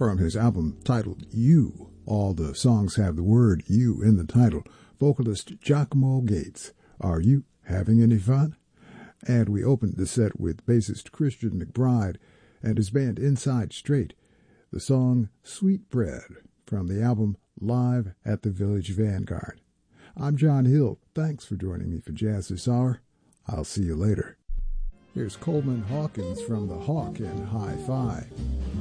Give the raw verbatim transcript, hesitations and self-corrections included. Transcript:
from his album titled You. All the songs have the word you in the title. Vocalist Giacomo Gates. Are you having any fun? And we opened the set with bassist Christian McBride and his band Inside Straight. The song Sweet Bread from the album Live at the Village Vanguard. I'm John Hill. Thanks for joining me for Jazz This Hour. I'll see you later. Here's Coleman Hawkins from the Hawk and Hi-Fi.